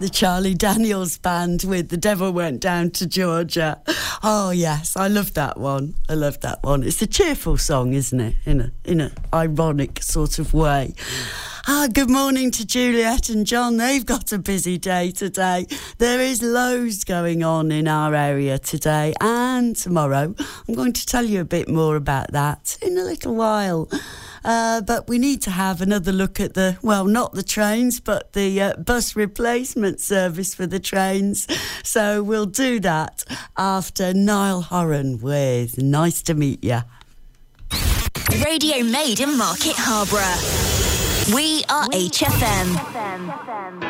the Charlie Daniels Band with The Devil Went Down to Georgia. Oh, yes, I love that one. I love that one. It's a cheerful song, isn't it? In a ironic sort of way. Good morning to Juliet and John. They've got a busy day today. There is loads going on in our area today and tomorrow. I'm going to tell you a bit more about that in a little while. But we need to have another look at not the trains, but the bus replacement service for the trains. So we'll do that after Niall Horan with Nice to Meet Ya. Radio made in Market Harborough. We are HFM.